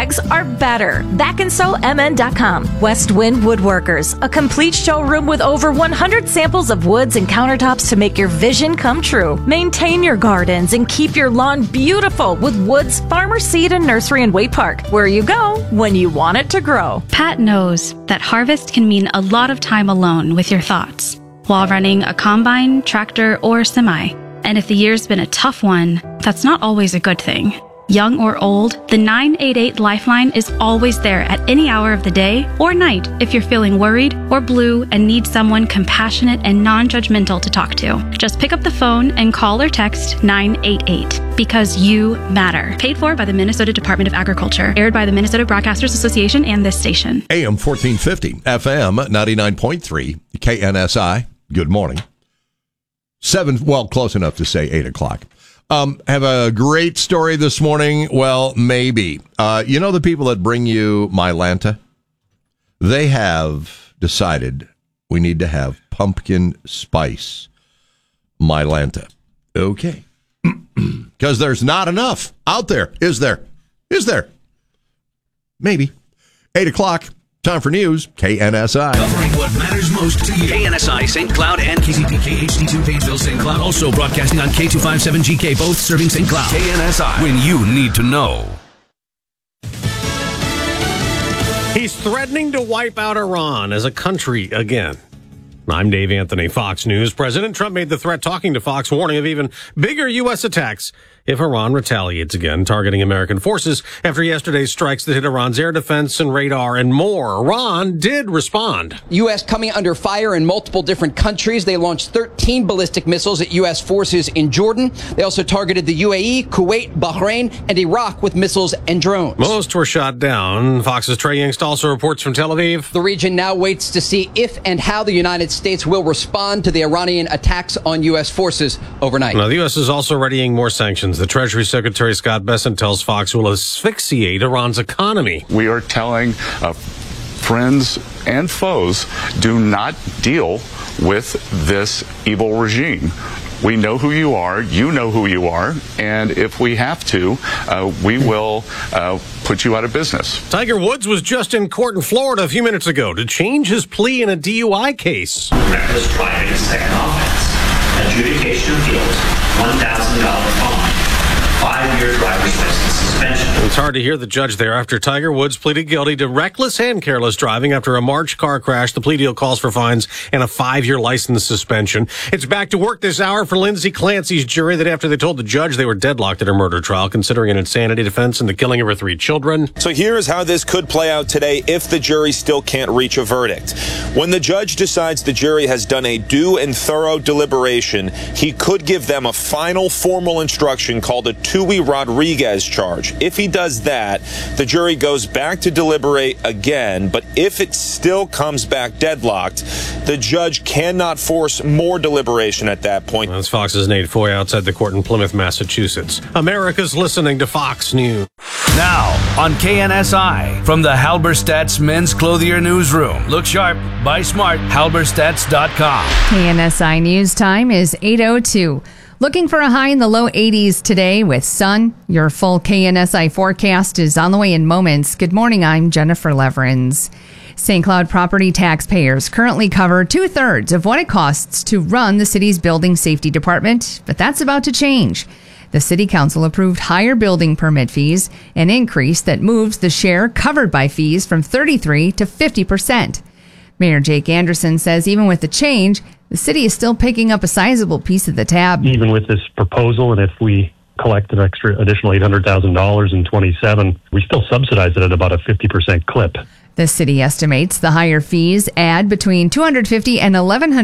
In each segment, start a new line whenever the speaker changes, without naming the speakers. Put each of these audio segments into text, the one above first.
bags are better. ThatCanSewMN.com. West Wind Woodworkers, a complete showroom with over 100 samples of woods and countertops to make your vision come true. Maintain your gardens and keep your lawn beautiful with Woods Farmer Seed and Nursery in Waite Park, where you go when you want it to grow.
Pat knows that harvest can mean a lot of time alone with your thoughts while running a combine, tractor, or semi. And if the year's been a tough one, that's not always a good thing. Young or old, the 988 Lifeline is always there at any hour of the day or night if you're feeling worried or blue and need someone compassionate and non-judgmental to talk to. Just pick up the phone and call or text 988 because you matter. Paid for by the Minnesota Department of Agriculture. Aired by the Minnesota Broadcasters Association and this station.
AM 1450, FM 99.3, KNSI. Good morning. Close enough to say 8 o'clock. Have a great story this morning. Well, maybe. You know the people that bring you Mylanta? They have decided we need to have pumpkin spice Mylanta. Okay. Because there's not enough out there. Is there? Is there? Maybe. 8 o'clock. Time for news. KNSI.
Covering what matters most to you. KNSI St. Cloud and KCPK HD2 Painesville St. Cloud. Also broadcasting on K257GK, both serving St. Cloud. KNSI. When you need to know.
He's threatening to wipe out Iran as a country again. I'm Dave Anthony, Fox News. President Trump made the threat talking to Fox, warning of even bigger U.S. attacks if Iran retaliates again, targeting American forces after yesterday's strikes that hit Iran's air defense and radar and more. Iran did respond.
U.S. coming under fire in multiple different countries. They launched 13 ballistic missiles at U.S. forces in Jordan. They also targeted the UAE, Kuwait, Bahrain, and Iraq with missiles and drones.
Most were shot down. Fox's Trey Yingst also reports from Tel Aviv.
The region now waits to see if and how the United States will respond to the Iranian attacks on U.S. forces overnight.
Now, the U.S. is also readying more sanctions. The Treasury Secretary Scott Bessent tells Fox will asphyxiate Iran's economy.
We are telling friends and foes, do not deal with this evil regime. We know who you are, you know who you are, and if we have to, we will put you out of business.
Tiger Woods was just in court in Florida a few minutes ago to change his plea in a DUI case.
Reckless driving is second offense. Adjudication of guilt, $1,000 fine, 5-year driver's license suspension.
It's hard to hear the judge there after Tiger Woods pleaded guilty to reckless and careless driving after a March car crash. The plea deal calls for fines and a 5-year license suspension. It's back to work this hour for Lindsay Clancy's jury that after they told the judge they were deadlocked at her murder trial, considering an insanity defense and the killing of her 3 children.
So here's how this could play out today if the jury still can't reach a verdict. When the judge decides the jury has done a due and thorough deliberation, he could give them a final formal instruction called a Tui Rodriguez charge. If he does that, the jury goes back to deliberate again, but if it still comes back deadlocked, the judge cannot force more deliberation at that point.
That's Fox's Nate Foy outside the court in Plymouth, Massachusetts. America's listening to Fox News.
Now on KNSI from the Halberstadt's Men's Clothier Newsroom. Look sharp, buy smart, halberstadts.com.
KNSI News Time is 8:02. Looking for a high in the low 80s today with sun. Your full KNSI forecast is on the way in moments. Good morning, I'm Jennifer Leverins. St. Cloud property taxpayers currently cover 2/3 of what it costs to run the city's building safety department, but that's about to change. The City Council approved higher building permit fees, an increase that moves the share covered by fees from 33% to 50%. Mayor Jake Anderson says even with the change, the city is still picking up a sizable piece of the tab.
Even with this proposal, and if we collect an additional $800,000 in 27, we still subsidize it at about a 50% clip.
The city estimates the higher fees add between $250 and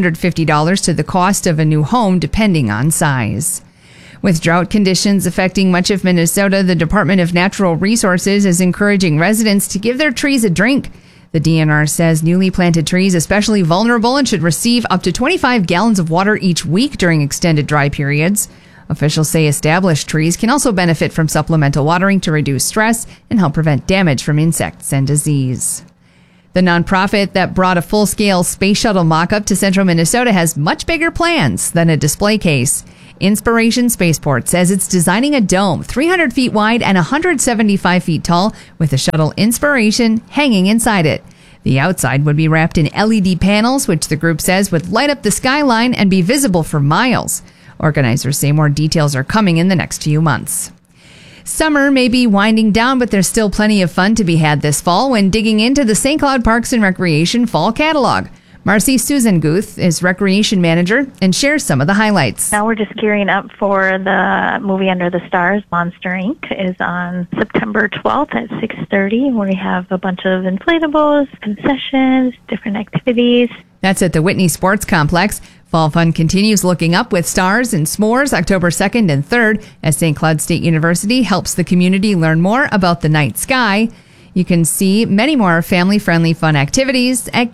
$1,150 to the cost of a new home, depending on size. With drought conditions affecting much of Minnesota, the Department of Natural Resources is encouraging residents to give their trees a drink. The DNR says newly planted trees, especially vulnerable, and should receive up to 25 gallons of water each week during extended dry periods. Officials say established trees can also benefit from supplemental watering to reduce stress and help prevent damage from insects and disease. The nonprofit that brought a full-scale space shuttle mock-up to central Minnesota has much bigger plans than a display case. Inspiration Spaceport says it's designing a dome 300 feet wide and 175 feet tall with the shuttle Inspiration hanging inside it. The outside would be wrapped in LED panels, which the group says would light up the skyline and be visible for miles. Organizers say more details are coming in the next few months. Summer may be winding down, but there's still plenty of fun to be had this fall when digging into the St. Cloud Parks and Recreation Fall Catalog. Marcy Susan Guth is Recreation Manager and shares some of the highlights.
Now we're just gearing up for the movie Under the Stars. Monster Inc. is on September 12th at 6:30, where we have a bunch of inflatables, concessions, different activities.
That's at the Whitney Sports Complex. Fall fun continues looking up with Stars and S'mores October 2nd and 3rd as St. Cloud State University helps the community learn more about the night sky. You can see many more family-friendly fun activities at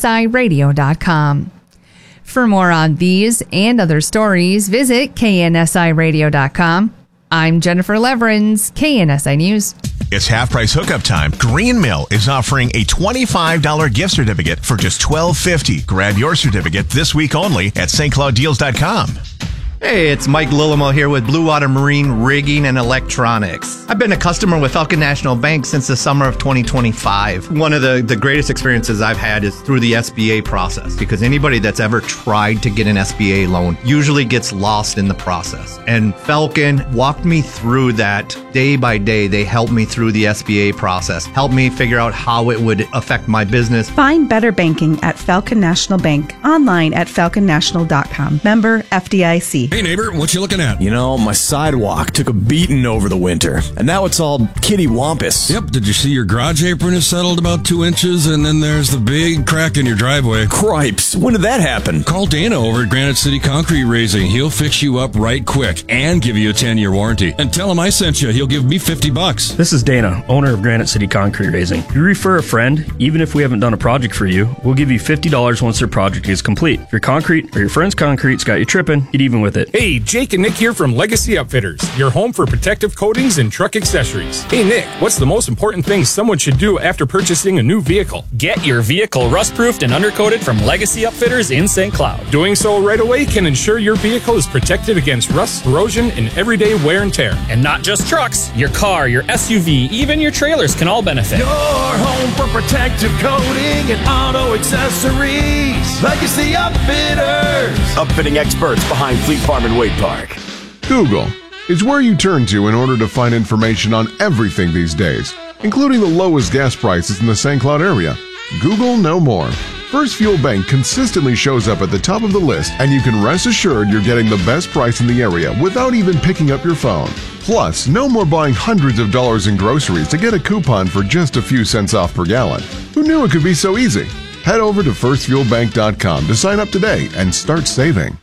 knsiradio.com. For more on these and other stories, visit knsiradio.com. I'm Jennifer Leverins, KNSI News.
It's half-price hookup time. Green Mill is offering a $25 gift certificate for just $12.50. Grab your certificate this week only at stclouddeals.com.
Hey, it's Mike Lillimo here with Blue Water Marine Rigging and Electronics. I've been a customer with Falcon National Bank since the summer of 2025. One of the greatest experiences I've had is through the SBA process, because anybody that's ever tried to get an SBA loan usually gets lost in the process. And Falcon walked me through that day by day. They helped me through the SBA process, helped me figure out how it would affect my business.
Find better banking at Falcon National Bank, online at falconnational.com. Member FDIC.
Hey neighbor, what you looking at?
You know, my sidewalk took a beating over the winter, and now it's all kitty-wampus.
Yep, did you see your garage apron is settled about 2 inches, and then there's the big crack in your driveway?
Cripes, when did that happen?
Call Dana over at Granite City Concrete Raising. He'll fix you up right quick and give you a 10-year warranty. And tell him I sent you. He'll give me $50.
This is Dana, owner of Granite City Concrete Raising. If you refer a friend, even if we haven't done a project for you, we'll give you $50 once their project is complete. If your concrete or your friend's concrete's got you tripping, get even with it.
Hey, Jake and Nick here from Legacy Outfitters, your home for protective coatings and truck accessories. Hey Nick, what's the most important thing someone should do after purchasing a new vehicle?
Get your vehicle rust-proofed and undercoated from Legacy Outfitters in St. Cloud.
Doing so right away can ensure your vehicle is protected against rust, corrosion, and everyday wear and tear.
And not just trucks, your car, your SUV, even your trailers can all benefit.
Your home for protective coating and auto accessories. Legacy Outfitters.
Upfitting experts behind Fleet Farm and Wade Park.
Google is where you turn to in order to find information on everything these days, including the lowest gas prices in the St. Cloud area. Google no more. First Fuel Bank consistently shows up at the top of the list, and you can rest assured you're getting the best price in the area without even picking up your phone. Plus, no more buying hundreds of dollars in groceries to get a coupon for just a few cents off per gallon. Who knew it could be so easy? Head over to firstfuelbank.com to sign up today and start saving.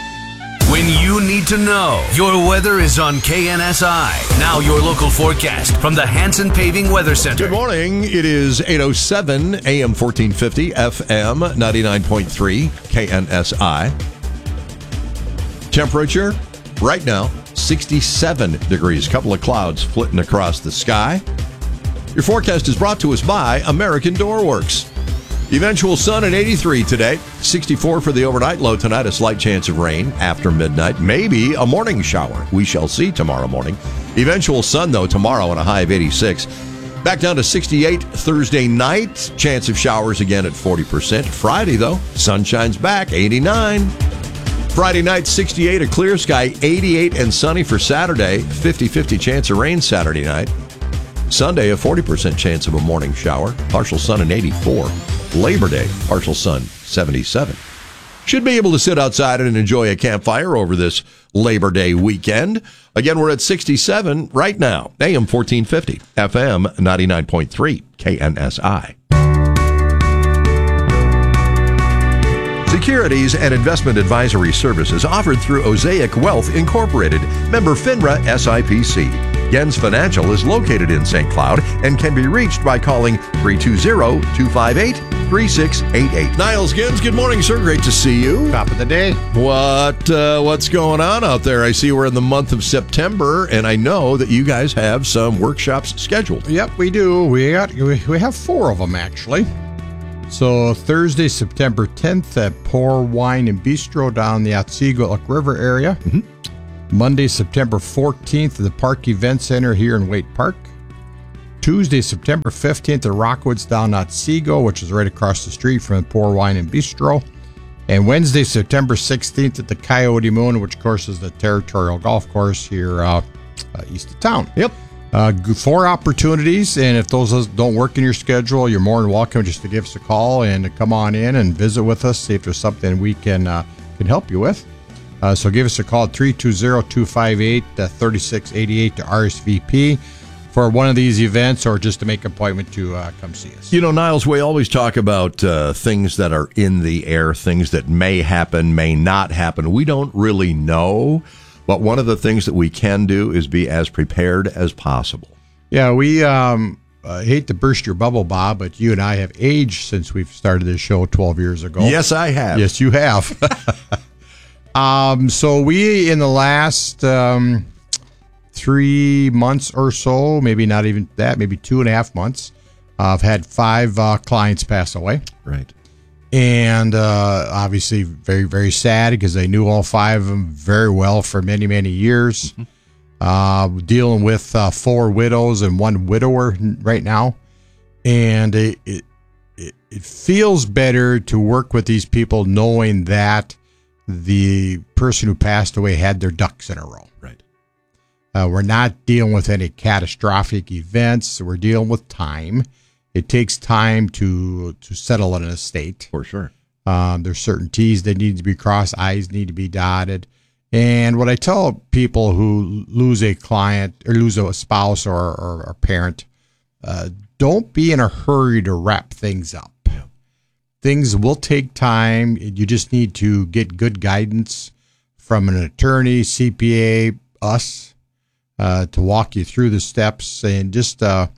When you need to know, your weather is on KNSI. Now your local forecast from the Hanson Paving Weather Center.
Good morning. It is 8:07, AM 1450, FM 99.3, KNSI. Temperature right now, 67 degrees. Couple of clouds flitting across the sky. Your forecast is brought to us by American Door Works. Eventual sun at 83 today, 64 for the overnight low tonight, a slight chance of rain after midnight, maybe a morning shower. We shall see tomorrow morning. Eventual sun, though, tomorrow and a high of 86. Back down to 68 Thursday night, chance of showers again at 40%. Friday, though, sun shines back, 89. Friday night, 68, a clear sky, 88 and sunny for Saturday, 50-50 chance of rain Saturday night. Sunday, a 40% chance of a morning shower, partial sun and 84. Labor Day, partial sun, 77. Should be able to sit outside and enjoy a campfire over this Labor Day weekend. Again, we're at 67 right now. AM 1450, FM 99.3, KNSI. Securities and investment advisory services offered through Osaic Wealth Incorporated, member FINRA SIPC. Gens Financial is located in St. Cloud and can be reached by calling 320-258-3688. Niles Gens, good morning, sir. Great to see you.
Top of the day.
What's going on out there? I see we're in the month of September, and I know that you guys have some workshops scheduled.
Yep, we do. We have 4 of them, actually. So Thursday, September 10th at Pour Wine and Bistro down the Otsego River area. Monday, September 14th at the Park Event Center here in Waite Park. Tuesday, September 15th at Rockwoods down at Seago, which is right across the street from Pour Wine and Bistro. And Wednesday, September 16th at the Coyote Moon, which, of course, is the territorial golf course here east of town.
Yep.
4 opportunities, and if those don't work in your schedule, you're more than welcome just to give us a call and to come on in and visit with us, see if there's something we can help you with. So give us a call at 320-258-3688 to RSVP for one of these events or just to make an appointment to come see us.
You know, Niles, we always talk about things that are in the air, things that may happen, may not happen. We don't really know, but one of the things that we can do is be as prepared as possible.
Yeah, we hate to burst your bubble, Bob, but you and I have aged since we've started this show 12 years ago.
Yes, I have.
Yes, you have. So we, in the last 3 months or so, maybe not even that, maybe 2.5 months, I've had 5 clients pass away.
Right.
And obviously very, very sad because I knew all 5 of them very well for many, many years. Dealing with 4 widows and 1 widower right now. And it feels better to work with these people knowing that the person who passed away had their ducks in a row.
Right.
We're not dealing with any catastrophic events. We're dealing with time. It takes time to settle an estate.
For sure.
There's certain T's that need to be crossed, I's need to be dotted. And what I tell people who lose a client or lose a spouse or a parent, don't be in a hurry to wrap things up. Things will take time. You just need to get good guidance from an attorney, CPA, us, to walk you through the steps and just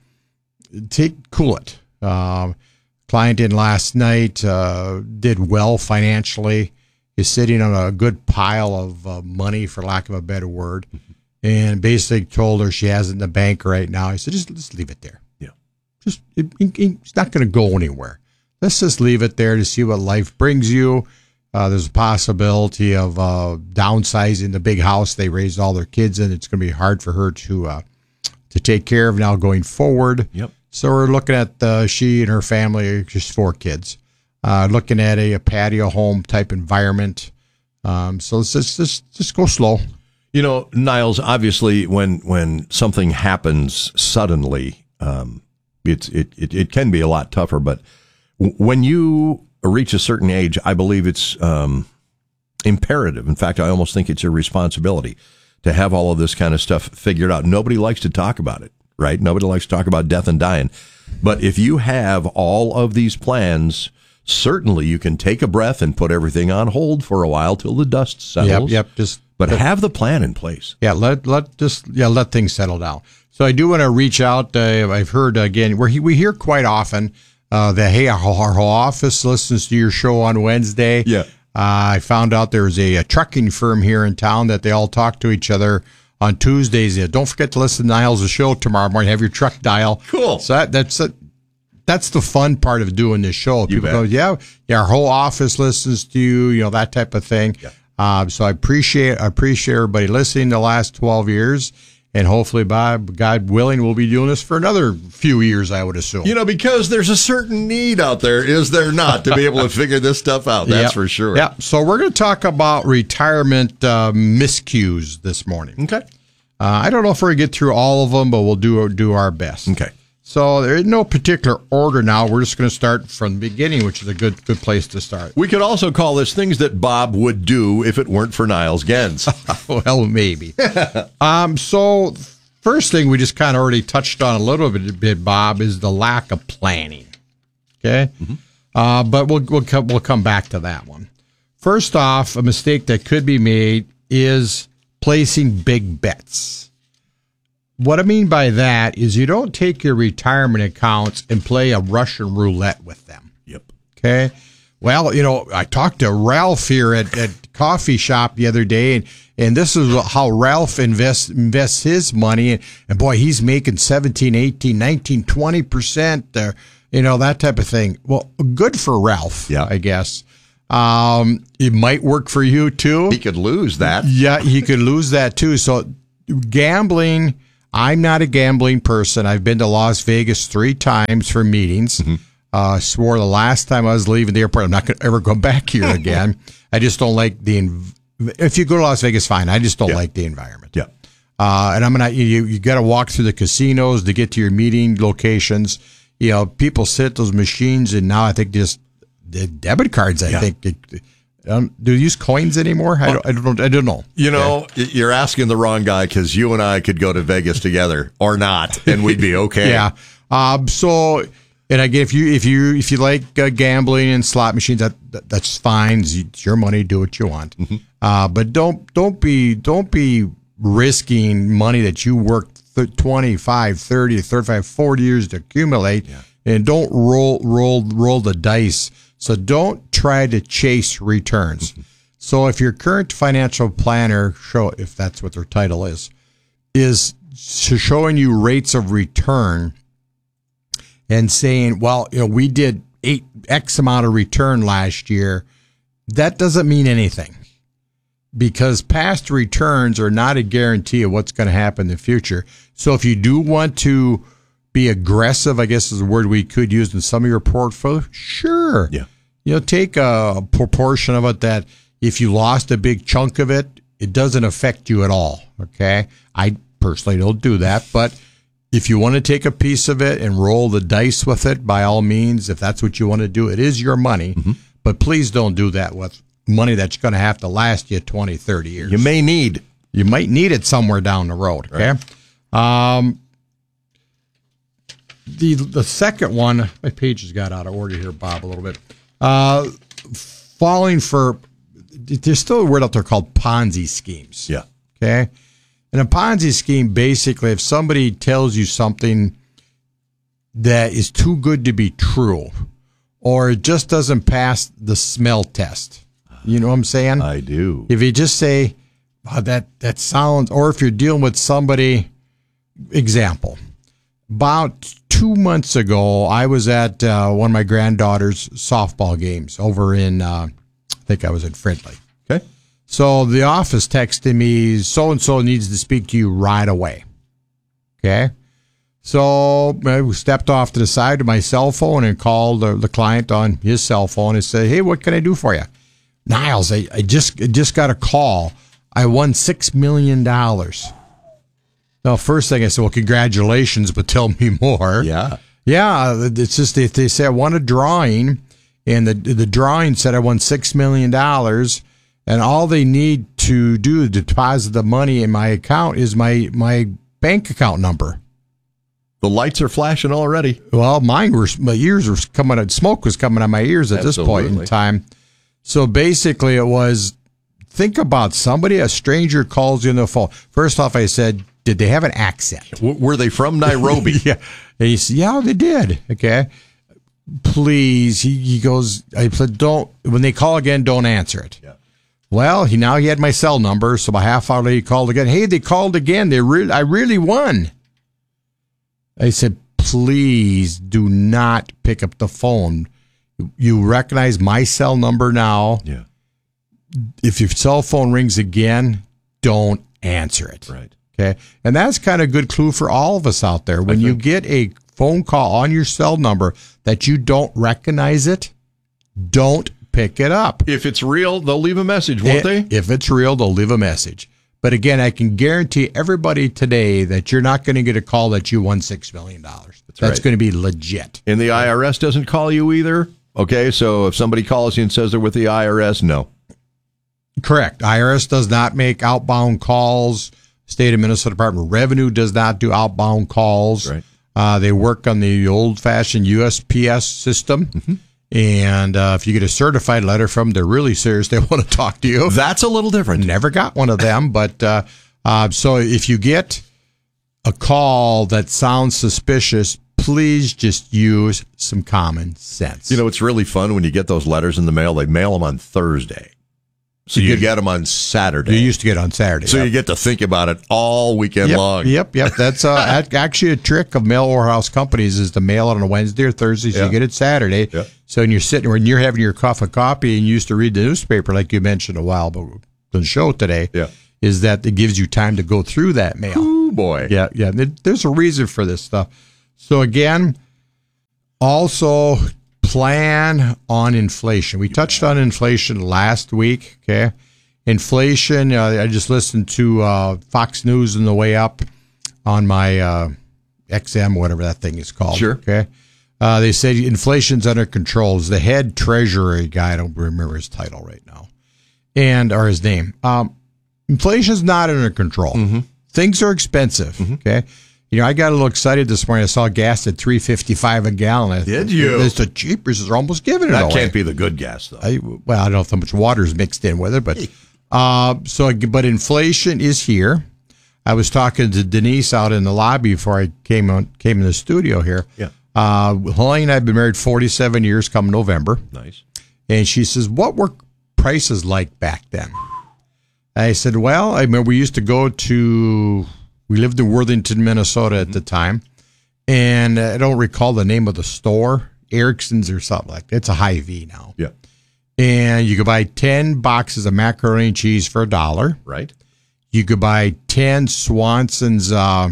cool it. Client in last night did well financially. Is sitting on a good pile of money, for lack of a better word, and basically told her she has it in the bank right now. I said, just leave it there.
Yeah,
it's not going to go anywhere. Let's just leave it there to see what life brings you. There's a possibility of downsizing the big house they raised all their kids in. It's going to be hard for her to take care of now going forward.
Yep.
So we're looking at she and her family, just 4 kids, looking at a patio home type environment. So let's just go slow.
You know, Niles, obviously when something happens suddenly, it can be a lot tougher, but when you reach a certain age, I believe it's imperative. In fact, I almost think it's your responsibility to have all of this kind of stuff figured out. Nobody likes to talk about it, right? Nobody likes to talk about death and dying. But if you have all of these plans, certainly you can take a breath and put everything on hold for a while till the dust settles.
Yep.
But have the plan in place.
Yeah, let things settle down. So I do want to reach out. I've heard again we hear quite often that, hey, our office listens to your show on Wednesday.
Yeah.
I found out there's a trucking firm here in town that they all talk to each other on Tuesdays. Don't forget to listen to Niles' show tomorrow morning. Have your truck dial.
Cool.
So that's the fun part of doing this show. People go, yeah, our whole office listens to you, that type of thing. Yeah. So I appreciate everybody listening the last 12 years. And hopefully, God willing, we'll be doing this for another few years, I would assume.
Because there's a certain need out there, is there not, to be able to figure this stuff out? That's for sure.
Yeah. So we're going to talk about retirement miscues this morning.
Okay.
I don't know if we're going to get through all of them, but we'll do our best.
Okay.
So there is no particular order now. We're just going to start from the beginning, which is a good place to start.
We could also call this things that Bob would do if it weren't for Niles Gens.
Well, maybe. So first thing we just kind of already touched on a little bit, Bob, is the lack of planning. Okay? Mm-hmm. But we'll come back to that one. First off, a mistake that could be made is placing big bets. What I mean by that is you don't take your retirement accounts and play a Russian roulette with them.
Yep.
Okay. Well, I talked to Ralph here at coffee shop the other day, and this is how Ralph invests his money. And boy, he's making 17, 18, 19, 20%, that type of thing. Well, good for Ralph, I guess. It might work for you too.
He could lose that.
Yeah, he could lose that too. So gambling, I'm not a gambling person. I've been to Las Vegas 3 times for meetings. Swore the last time I was leaving the airport, I'm not going to ever go back here again. I just don't like if you go to Las Vegas, fine. I just don't like the environment.
Yeah.
And I'm gonna you got to walk through the casinos to get to your meeting locations. People sit at those machines, and now I think just the debit cards. I think do you use coins anymore? I don't know.
You're asking the wrong guy, because you and I could go to Vegas together or not, and we'd be okay.
Yeah. And again, if you like gambling and slot machines, that's fine. It's your money. Do what you want. But don't be risking money that you worked 25, 30, 35, 40 years to accumulate, and don't roll the dice. So don't try to chase returns. So if your current financial planner, if that's what their title is showing you rates of return and saying, well, we did X amount of return last year, that doesn't mean anything, because past returns are not a guarantee of what's going to happen in the future. So if you do want to be aggressive, I guess is a word we could use in some of your portfolio, sure.
Yeah.
Take a proportion of it that if you lost a big chunk of it, it doesn't affect you at all. Okay. I personally don't do that, but if you want to take a piece of it and roll the dice with it, by all means, if that's what you want to do, it is your money, but please don't do that with money that's going to have to last you 20, 30 years.
You might need it
somewhere down the road. Okay. Right. The second one, my page has got out of order here, Bob, a little bit. Falling for, there's still a word out there called Ponzi schemes.
Yeah.
Okay. And a Ponzi scheme, basically, if somebody tells you something that is too good to be true, or it just doesn't pass the smell test. You know what I'm saying?
I do.
If you just say, wow, that sounds, or if you're dealing with somebody, example, about 2 months ago, I was at one of my granddaughter's softball games over in, I think I was in Friendly.
Okay.
So the office texted me, so-and-so needs to speak to you right away. Okay. So I stepped off to the side of my cell phone and called the client on his cell phone and said, hey, what can I do for you? Niles, I just got a call. I won $6 million. Now, first thing I said, well, congratulations, but tell me more.
Yeah.
Yeah, it's just they say I won a drawing, and the drawing said I won $6 million, and all they need to do to deposit the money in my account is my bank account number.
The lights are flashing already.
Well, my ears were coming out, smoke was coming out of my ears at this point in time. So basically it was, think about a stranger calls you on the phone. First off, I said, did they have an accent?
Were they from Nairobi?
Yeah. And he said, yeah, they did. Okay. Please. He goes, I said, when they call again, don't answer it. Yeah. Well, he had my cell number. So about half hour later, he called again. Hey, they called again. I really won. I said, please do not pick up the phone. You recognize my cell number now.
Yeah.
If your cell phone rings again, don't answer it.
Right.
Okay. And that's kind of a good clue for all of us out there. When you get a phone call on your cell number that you don't recognize it, don't pick it up.
If it's real, they'll leave a message, won't they?
If it's real, they'll leave a message. But again, I can guarantee everybody today that you're not going to get a call that you won $6 million. That's
right.
going to be legit.
And the IRS doesn't call you either? Okay, so if somebody calls you and says they're with the IRS, no.
Correct. IRS does not make outbound calls. State of Minnesota Department of Revenue does not do outbound calls.
Right.
They work on the old-fashioned USPS system. Mm-hmm. And if you get a certified letter from them, they're really serious. They want to talk to you.
That's a little different.
Never got one of them. But so if you get a call that sounds suspicious, please just use some common sense.
You know, it's really fun when you get those letters in the mail. They mail them on Thursday. So you get them on Saturday.
You used to get on Saturday.
So you get to think about it all weekend long.
Yep. That's actually a trick of mail warehouse companies is to mail it on a Wednesday or Thursday, so you get it Saturday.
Yep.
So when you're having your cup of coffee and you used to read the newspaper like you mentioned a while but on the show today, is that it gives you time to go through that mail.
Oh, boy.
Yeah. There's a reason for this stuff. So again, also plan on inflation. We touched on inflation last week, okay? Inflation, I just listened to Fox News on the way up on my XM, whatever that thing is called.
Sure.
Okay. They said inflation's under control. It's the head treasury guy. I don't remember his title right now. Or his name. Inflation's not under control.
Mm-hmm.
Things are expensive, okay? I got a little excited this morning. I saw gas at $3.55 a gallon.
Did you?
It's the cheapest. They're almost giving it away.
That can't be the good gas, though.
I don't know how much water's mixed in with it, but but inflation is here. I was talking to Denise out in the lobby before I came in the studio here.
Yeah.
Holly and I have been married 47 years come November.
Nice.
And she says, what were prices like back then? I said, well, I remember we used to go to... We lived in Worthington, Minnesota at the time, and I don't recall the name of the store, Erickson's or something like that. It's a Hy-Vee now.
Yeah.
And you could buy 10 boxes of macaroni and cheese for $1.
Right.
You could buy 10 Swanson's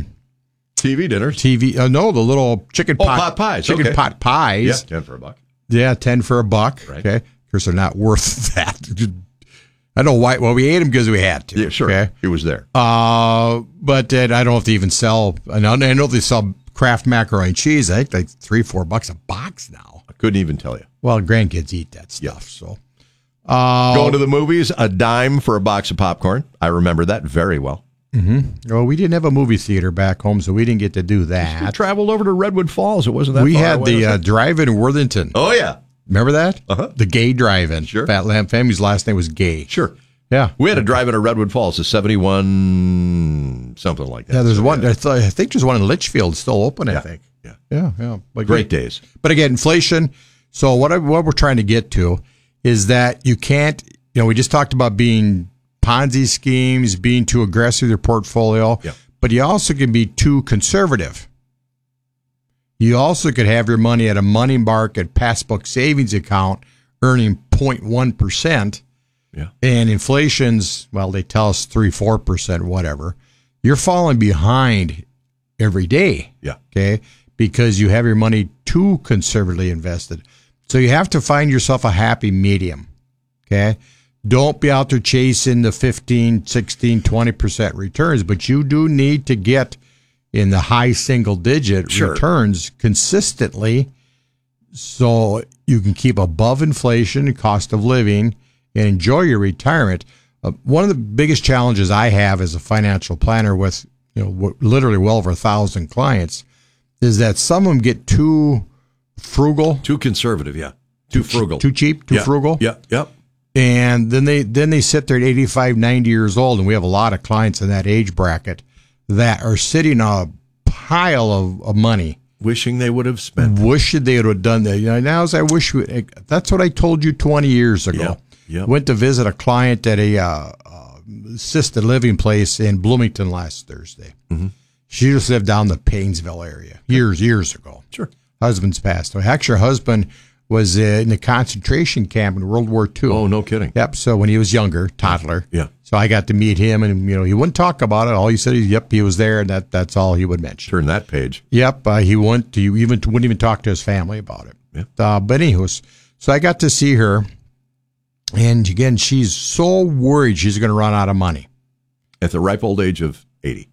TV dinners.
No, the little chicken pot
pies.
Chicken pot pies.
Yeah, 10 for $1.
Yeah, 10 for $1.
Right.
Okay. Of course, they're not worth that. I don't know why. Well, we ate them because we had to.
Yeah, sure.
Okay?
He was there.
But I don't know if they even sell. I know they sell Kraft macaroni and cheese. I think like $3-4 a box now.
I couldn't even tell you.
Well, grandkids eat that stuff. So
going to the movies, $0.10 for a box of popcorn. I remember that very well.
Mm-hmm. Well, we didn't have a movie theater back home, so we didn't get to do that.
We traveled over to Redwood Falls. It wasn't that.
We
far
had
away,
the drive-in in Worthington.
Oh yeah,
remember that?
Uh-huh.
The Gay drive-in.
Sure.
Fat Lamb Family's last name was Gay.
Sure.
Yeah.
We had a drive-in at Redwood Falls, a 71, something like that.
Yeah, there's one. I think there's one in Litchfield still open, I think. Yeah. But
Great days.
But again, inflation. So what we're trying to get to is that you can't, we just talked about being Ponzi schemes, being too aggressive with your portfolio, but you also can be too conservative. You also could have your money at a money market passbook savings account earning 0.1%.
Yeah.
And inflation's, well, they tell us 3-4%, whatever. You're falling behind every day.
Yeah.
Okay. Because you have your money too conservatively invested. So you have to find yourself a happy medium. Okay. Don't be out there chasing the 15, 16, 20% returns, but you do need to get in the high single digit returns consistently so you can keep above inflation and cost of living and enjoy your retirement. One of the biggest challenges I have as a financial planner with, literally well over 1,000 clients is that some of them get too frugal.
Too conservative, Too frugal.
Too cheap, too frugal.
Yep.
And then they sit there at 85, 90 years old, and we have a lot of clients in that age bracket that are sitting on a pile of money.
Wishing they would have spent.
Wishing they would have done that. Now I wish that's what I told you 20 years ago.
Yep.
Went to visit a client at a assisted living place in Bloomington last Thursday.
Mm-hmm.
She just lived down the Paynesville area years ago.
Sure.
Husband's passed away. Actually, her husband was in the concentration camp in World War II.
Oh, no kidding.
Yep. So when he was younger, toddler.
Yeah.
So I got to meet him, and he wouldn't talk about it. All he said is, "Yep, he was there," and that's all he would mention.
Turn that page.
Yep. He wouldn't even talk to his family about it.
Yeah.
But anyways, so I got to see her, and again, she's so worried she's going to run out of money
At the ripe old age of 80.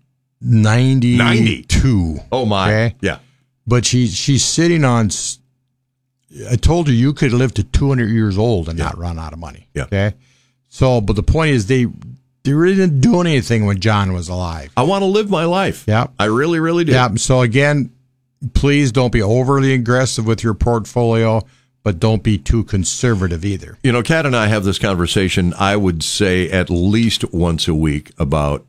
92.
Oh, my.
Okay?
Yeah.
But she's sitting on, I told her you could live to 200 years old and not run out of money.
Yeah.
Okay? So, but the point is they really didn't do anything when John was alive.
I want to live my life.
Yeah.
I really, really do.
Yeah. So again, please don't be overly aggressive with your portfolio, but don't be too conservative either.
Kat and I have this conversation, I would say, at least once a week about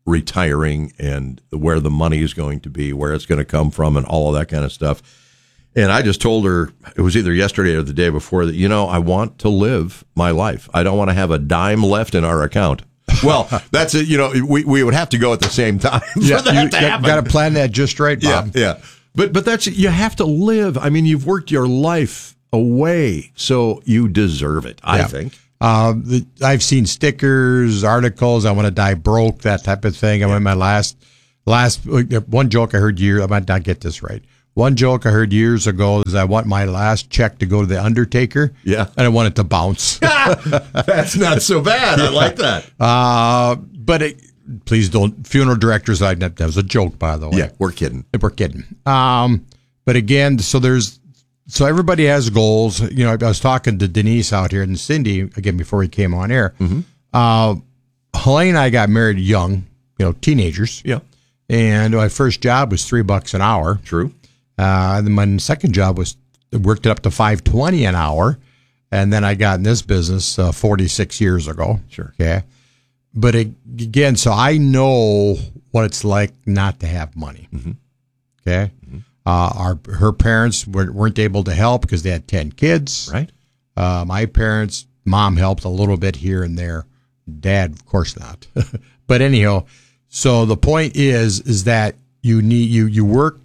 retiring and where the money is going to be, where it's going to come from, and all of that kind of stuff. And I just told her, it was either yesterday or the day before, that, I want to live my life. I don't want to have a dime left in our account. Well, that's it. We would have to go at the same time for that to happen.
Got to plan that just right, Bob.
Yeah. But that's, you have to live. I mean, you've worked your life away, so you deserve it, I think.
I've seen stickers, articles, I want to die broke, that type of thing. I mean, my last one joke I heard I might not get this right. One joke I heard years ago is I want my last check to go to the undertaker.
Yeah.
And I want it to bounce.
That's not so bad. I like that.
But please don't. Funeral directors, that was a joke, by the way.
Yeah, we're kidding.
We're kidding. But again, so everybody has goals. I was talking to Denise out here and Cindy, again, before we came on air.
Mm-hmm.
Helene and I got married young, teenagers.
Yeah.
And my first job was $3 an hour.
True.
Then my second job worked it up to $5.20 an hour, and then I got in this business 46 years ago.
Sure.
Okay, but again, so I know what it's like not to have money.
Mm-hmm.
Okay, her parents weren't able to help because they had 10 kids.
Right.
My parents, mom helped a little bit here and there. Dad, of course not. But anyhow, so the point is that you work.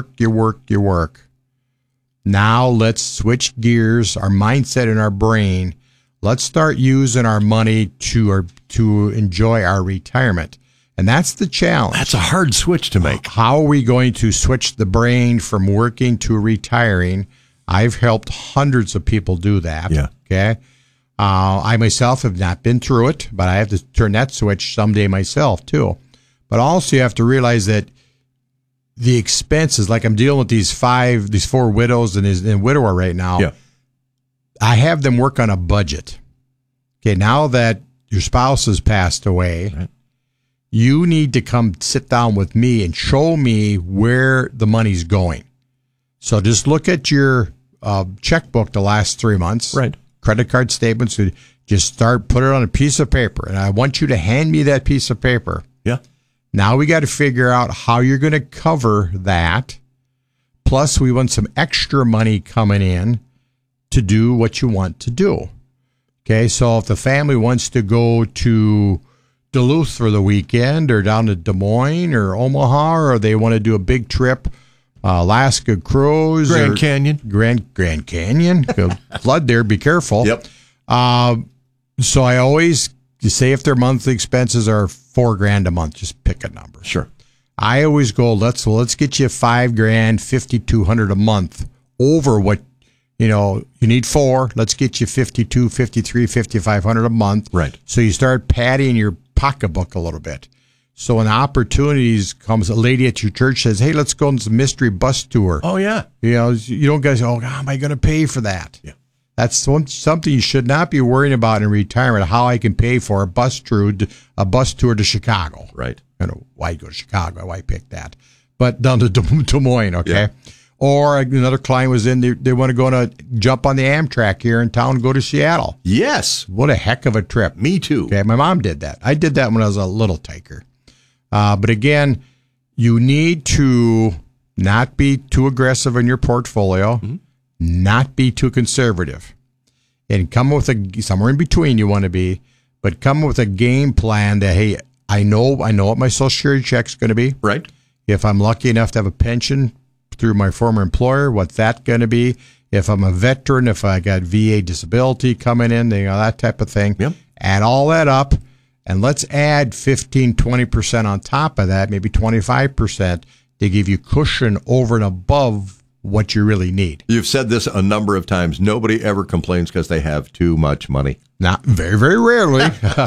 Now let's switch gears, our mindset and our brain. Let's start using our money to enjoy our retirement. And that's the challenge.
That's a hard switch to make.
How are we going to switch the brain from working to retiring? I've helped hundreds of people do that.
Yeah.
Okay. I myself have not been through it, but I have to turn that switch someday myself too. But also you have to realize that the expenses, like I'm dealing with these 4 widows and widower right now.
Yeah.
I have them work on a budget. Okay. Now that your spouse has passed away,
right,
you need to come sit down with me and show me where the money's going. So just look at your checkbook the last 3 months.
Right.
Credit card statements. Just put it on a piece of paper. And I want you to hand me that piece of paper.
Yeah.
Now we got to figure out how you're going to cover that. Plus, we want some extra money coming in to do what you want to do. Okay, so if the family wants to go to Duluth for the weekend or down to Des Moines or Omaha, or they want to do a big trip, Alaska cruise.
Grand Canyon.
Grand Canyon. Flood there, be careful.
Yep.
So I always say if their monthly expenses are $4,000 a month, just pick a number.
Sure.
I always go, let's get you $5,000, $5,200 a month over what, you need 4. Let's get you $5,200, $5,300, $5,500 a month.
Right.
So you start padding your pocketbook a little bit. So when opportunities comes, a lady at your church says, hey, let's go on this mystery bus tour.
Oh, yeah.
You don't guys, how am I going to pay for that?
Yeah.
That's something you should not be worrying about in retirement, how I can pay for a bus tour to Chicago.
Right.
Why go to Chicago? Why pick that? But down to Des Moines, okay?
Yeah.
Or another client was in, they want to go to jump on the Amtrak here in town and go to Seattle.
Yes.
What a heck of a trip.
Me too.
Okay, my mom did that. I did that when I was a little tiker. But again, you need to not be too aggressive in your portfolio,
mm-hmm,
not be too conservative, and come with somewhere in between you want to be, but come with a game plan that, hey, I know what my Social Security check's going to be.
Right.
If I'm lucky enough to have a pension through my former employer, what's that going to be? If I'm a veteran, if I got VA disability coming in, that type of thing.
Yep.
Add all that up, and let's add 15, 20% on top of that, maybe 25%, to give you cushion over and above what you really need.
You've said this a number of times. Nobody ever complains because they have too much money.
Not very, very rarely.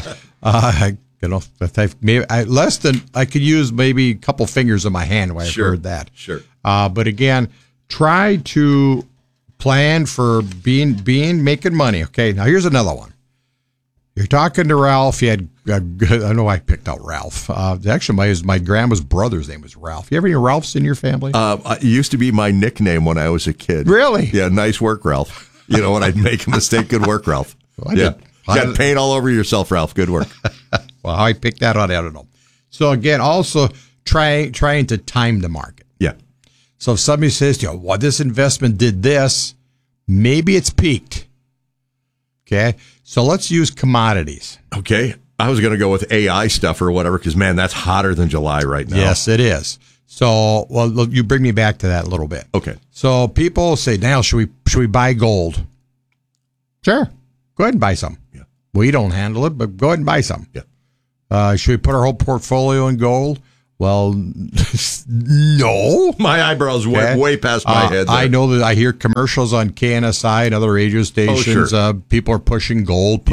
Less than I could use maybe a couple fingers of my hand when I've heard that.
Sure.
But again, try to plan for making money. Okay. Now here's another one. You're talking to Ralph. You had I know I picked out Ralph. Actually, my grandma's brother's name was Ralph. You ever any Ralphs in your family?
It used to be my nickname when I was a kid.
Really?
Yeah. Nice work, Ralph. When I'd make a mistake, good work, Ralph.
Well,
Got paint all over yourself, Ralph. Good work.
Well, how I picked that out, I don't know. So again, also trying to time the market.
Yeah.
So if somebody says to you, well, this investment did this, maybe it's peaked. Okay. So let's use commodities.
Okay. I was going to go with AI stuff or whatever because, man, that's hotter than July right now.
Yes, it is. So, well, look, you bring me back to that a little bit.
Okay.
So people say, now, should we buy gold? Sure. Go ahead and buy some.
Yeah.
We don't handle it, but go ahead and buy some.
Yeah.
Should we put our whole portfolio in gold? Well, no.
My eyebrows went way past my head there.
I know that I hear commercials on KNSI and other radio stations.
Sure.
People are pushing gold.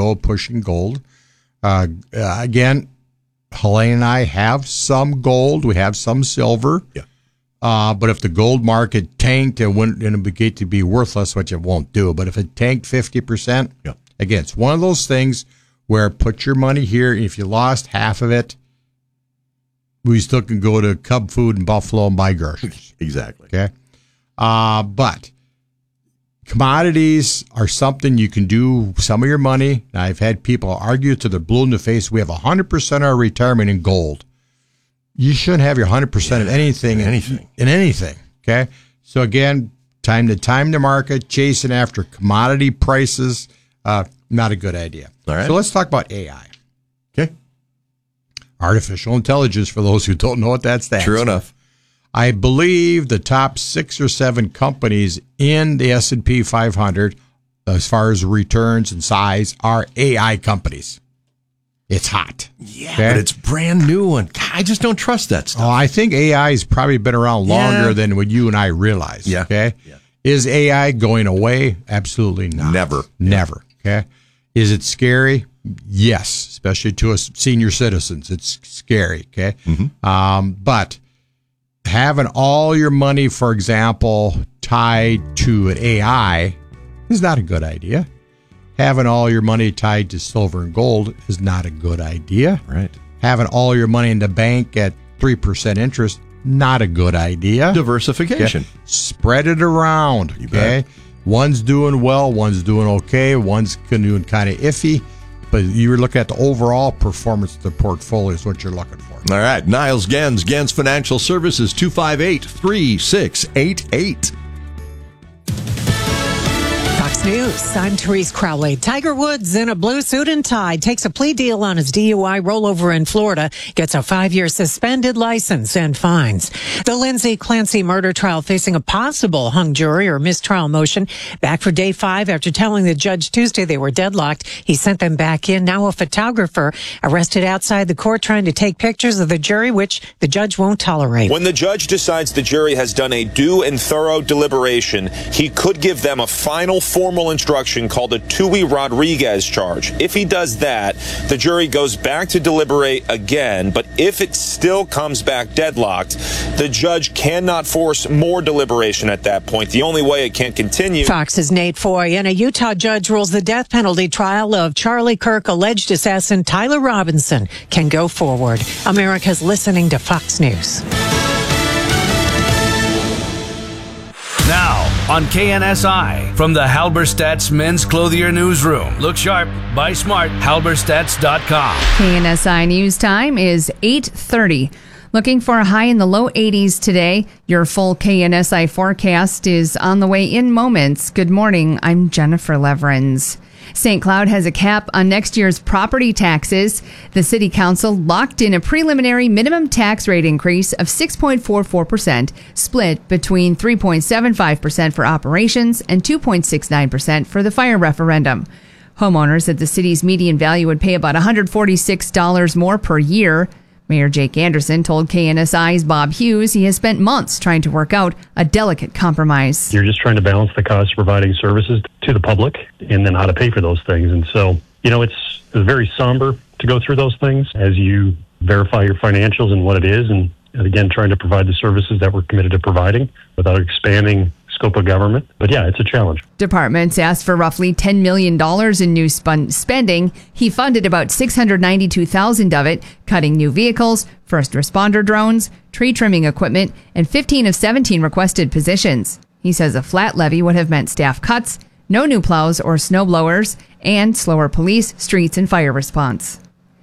Again, Helene and I have some gold. We have some silver.
Yeah.
But if the gold market tanked and it began to be worthless, which it won't do, but if it tanked 50%, again, it's one of those things where put your money here. If you lost half of it, we still can go to Cub Food in Buffalo and buy groceries.
Exactly.
Okay. But commodities are something you can do some of your money. Now, I've had people argue to the blue in the face. We have 100% of our retirement in gold. You shouldn't have your 100% of anything in anything. Okay. So again, time the market, chasing after commodity prices, not a good idea.
All right.
So let's talk about AI.
Okay.
Artificial intelligence, for those who don't know what that stands for.
True enough.
I believe the top 6 or 7 companies in the S&P 500, as far as returns and size, are AI companies. It's hot.
Yeah, but it's brand new, and I just don't trust that stuff.
Oh, I think AI has probably been around longer than what you and I realize.
Yeah.
Okay.
Yeah.
Is AI going away? Absolutely not. Never. Okay. Is it scary? Yes, especially to us senior citizens. It's scary. Okay.
Mm-hmm.
But having all your money, for example, tied to an AI is not a good idea. Having all your money tied to silver and gold is not a good idea.
Right.
Having all your money in the bank at 3% interest, not a good idea.
Diversification.
Okay? Spread it around.
You
Okay.
bet.
One's doing well, one's doing okay, one's doing kind of iffy. But you're looking at the overall performance of the portfolio is what you're looking for.
All right. Niles Gens, Gens Financial Services, 258-3688.
Fox News, I'm Therese Crowley. Tiger Woods in a blue suit and tie takes a plea deal on his DUI rollover in Florida, gets a 5-year suspended license and fines. The Lindsay Clancy murder trial facing a possible hung jury or mistrial motion back for day 5 after telling the judge Tuesday they were deadlocked. He sent them back in. Now a photographer arrested outside the court trying to take pictures of the jury, which the judge won't tolerate.
When the judge decides the jury has done a due and thorough deliberation, he could give them a final formal instruction called a Tui Rodriguez charge. If he does that, the jury goes back to deliberate again, but if it still comes back deadlocked, the judge cannot force more deliberation at that point. The only way it can continue.
Fox's Nate Foy and a Utah judge rules the death penalty trial of Charlie Kirk alleged assassin Tyler Robinson can go forward. America's listening to Fox News.
Now, on KNSI, from the Halberstadt's Men's Clothier Newsroom. Look sharp, buy smart, halberstats.com.
KNSI News Time is 8:30. Looking for a high in the low 80s today. Your full KNSI forecast is on the way in moments. Good morning. I'm Jennifer Leverins. St. Cloud has a cap on next year's property taxes. The city council locked in a preliminary minimum tax rate increase of 6.44%, split between 3.75% for operations and 2.69% for the fire referendum. Homeowners at the city's median value would pay about $146 more per year. Mayor Jake Anderson told KNSI's Bob Hughes he has spent months trying to work out a delicate compromise.
You're just trying to balance the cost of providing services to the public and then how to pay for those things. And so, it's very somber to go through those things as you verify your financials and what it is. And again, trying to provide the services that we're committed to providing without expanding scope of government. But yeah, it's a challenge.
Departments asked for roughly $10 million in new spending. He funded about $692,000 of it, cutting new vehicles, first responder drones, tree trimming equipment, and 15 of 17 requested positions. He says a flat levy would have meant staff cuts, no new plows or snow blowers, and slower police, streets, and fire response.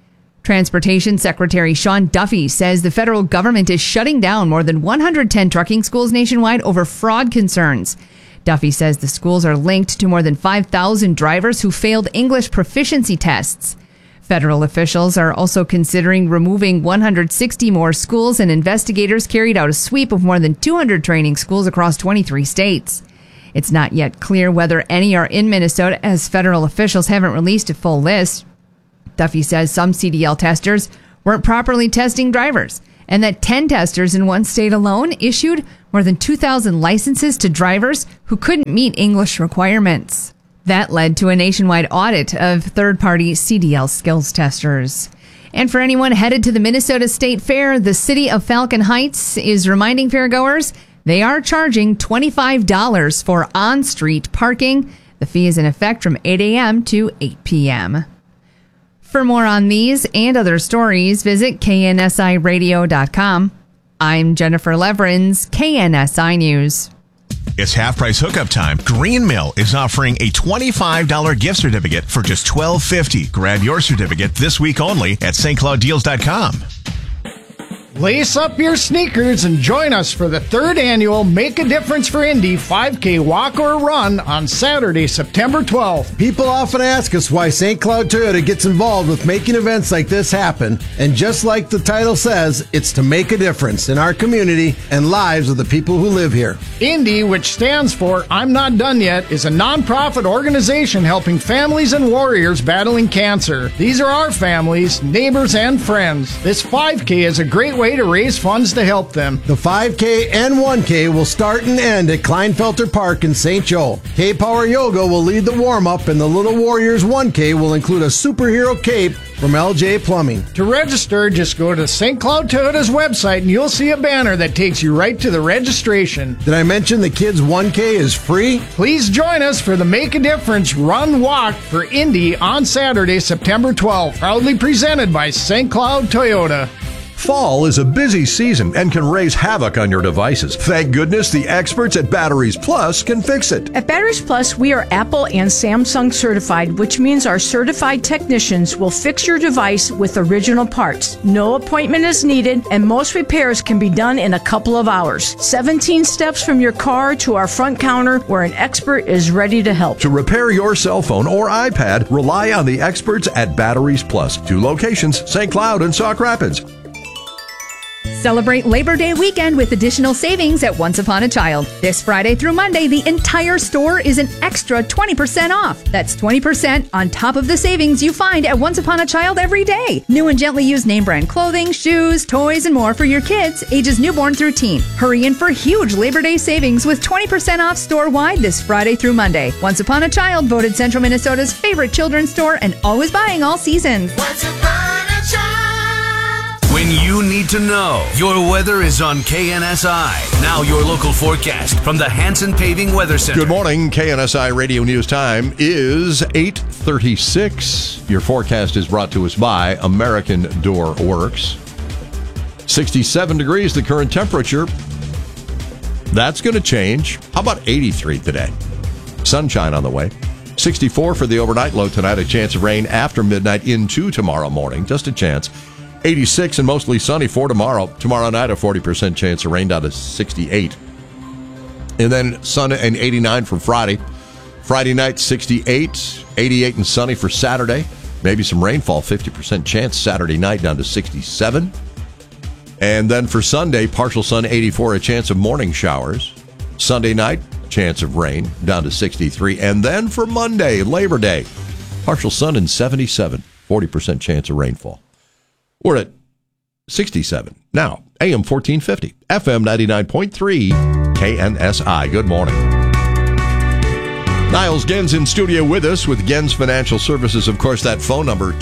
Transportation Secretary Sean Duffy says the federal government is shutting down more than 110 trucking schools nationwide over fraud concerns. Duffy says the schools are linked to more than 5,000 drivers who failed English proficiency tests. Federal officials are also considering removing 160 more schools, and investigators carried out a sweep of more than 200 training schools across 23 states. It's not yet clear whether any are in Minnesota, as federal officials haven't released a full list. Duffy says some CDL testers weren't properly testing drivers, and that 10 testers in one state alone issued more than 2,000 licenses to drivers who couldn't meet English requirements. That led to a nationwide audit of third-party CDL skills testers. And for anyone headed to the Minnesota State Fair, the city of Falcon Heights is reminding fairgoers they are charging $25 for on-street parking. The fee is in effect from 8 a.m. to 8 p.m. For more on these and other stories, visit KNSIRadio.com. I'm Jennifer Leverins, KNSI News.
It's half-price hookup time. Green Mill is offering a $25 gift certificate for just $12.50. Grab your certificate this week only at stclouddeals.com.
Lace up your sneakers and join us for the 3rd annual Make a Difference for Indy 5K Walk or Run on Saturday, September 12th.
People often ask us why St. Cloud Toyota gets involved with making events like this happen. And just like the title says, it's to make a difference in our community and lives of the people who live here.
Indy, which stands for I'm Not Done Yet, is a nonprofit organization helping families and warriors battling cancer. These are our families, neighbors, and friends. This 5K is a great way to raise funds to help them.
The 5K and 1K will start and end at Kleinfelter Park in St. Joe. K-Power Yoga will lead the warm-up, and the Little Warriors 1K will include a superhero cape from LJ Plumbing.
To register, just go to St. Cloud Toyota's website and you'll see a banner that takes you right to the registration.
Did I mention the kids 1K is free?
Please join us for the Make a Difference Run Walk for Indy on Saturday, September 12th. Proudly presented by St. Cloud Toyota.
Fall is a busy season and can raise havoc on your devices. Thank goodness the experts at Batteries Plus can fix it.
At Batteries Plus, we are Apple and Samsung certified, which means our certified technicians will fix your device with original parts. No appointment is needed, and most repairs can be done in a couple of hours. 17 steps from your car to our front counter, where an expert is ready to help.
To repair your cell phone or iPad, rely on the experts at Batteries Plus. 2 locations, St. Cloud and Sauk Rapids.
Celebrate Labor Day weekend with additional savings at Once Upon a Child. This Friday through Monday, the entire store is an extra 20% off. That's 20% on top of the savings you find at Once Upon a Child every day. New and gently used name brand clothing, shoes, toys, and more for your kids, ages newborn through teen. Hurry in for huge Labor Day savings with 20% off store-wide this Friday through Monday. Once Upon a Child, voted Central Minnesota's favorite children's store and always buying all seasons.
Once upon a child.
When you need to know, your weather is on KNSI. Now your local forecast from the Hanson Paving Weather Center.
Good morning. KNSI Radio News time is 8:36. Your forecast is brought to us by American Door Works. 67 degrees, the current temperature. That's going to change. How about 83 today? Sunshine on the way. 64 for the overnight low tonight. A chance of rain after midnight into tomorrow morning. Just a chance. 86 and mostly sunny for tomorrow. Tomorrow night, a 40% chance of rain down to 68. And then sun and 89 for Friday. Friday night, 68. 88 and sunny for Saturday. Maybe some rainfall, 50% chance Saturday night down to 67. And then for Sunday, partial sun, 84, a chance of morning showers. Sunday night, chance of rain down to 63. And then for Monday, Labor Day, partial sun and 77, 40% chance of rainfall. We're at 67. Now, AM 1450, FM 99.3, KNSI. Good morning. Niles Gens in studio with us with Gens Financial Services. Of course, that phone number,